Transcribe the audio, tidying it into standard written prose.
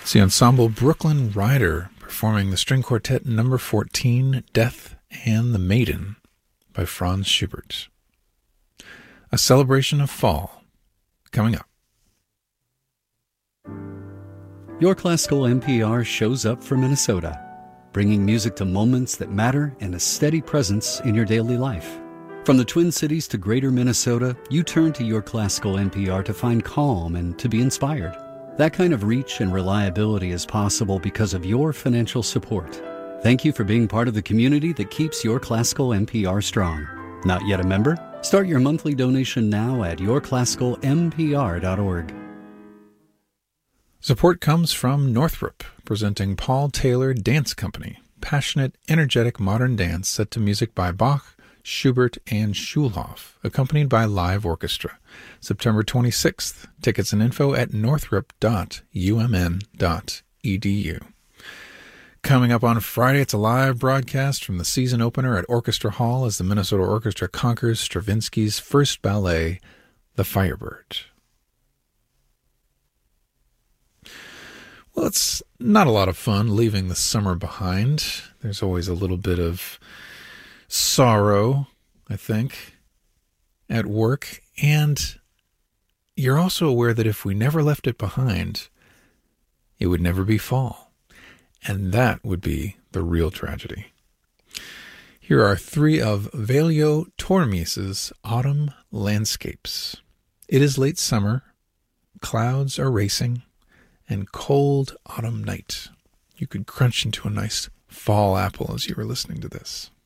It's the ensemble Brooklyn Rider performing the string quartet number 14, Death and the Maiden by Franz Schubert. A celebration of fall coming up. Your Classical NPR shows up for Minnesota, bringing music to moments that matter and a steady presence in your daily life. From the Twin Cities to Greater Minnesota, you turn to Your Classical NPR to find calm and to be inspired. That kind of reach and reliability is possible because of your financial support. Thank you for being part of the community that keeps Your Classical NPR strong. Not yet a member? Start your monthly donation now at yourclassicalnpr.org. Support comes from Northrop, presenting Paul Taylor Dance Company, passionate, energetic modern dance set to music by Bach, Schubert, and Schulhoff, accompanied by live orchestra. September 26th. Tickets and info at northrop.umn.edu. Coming up on Friday, it's a live broadcast from the season opener at Orchestra Hall as the Minnesota Orchestra conquers Stravinsky's first ballet, The Firebird. Well, it's not a lot of fun leaving the summer behind. There's always a little bit of sorrow, I think, at work. And you're also aware that if we never left it behind, it would never be fall. And that would be the real tragedy. Here are three of Veljo Tormis's autumn landscapes. It is late summer, clouds are racing, and cold autumn night. You could crunch into a nice fall apple as you were listening to this.